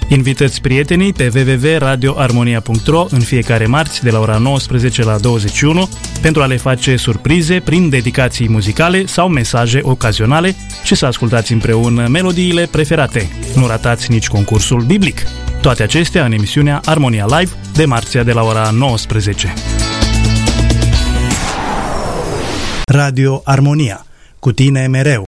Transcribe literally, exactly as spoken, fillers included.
Invitați prietenii pe w w w punct radio armonia punct r o în fiecare marți de la ora nouăsprezece la douăzeci și unu pentru a le face surprize prin dedicații muzicale sau mesaje ocazionale și să ascultați împreună melodiile preferate. Nu ratați nici concursul biblic. Toate acestea în emisiunea Armonia Live de marțea de la ora nouăsprezece. Radio Armonia. Cu tine mereu.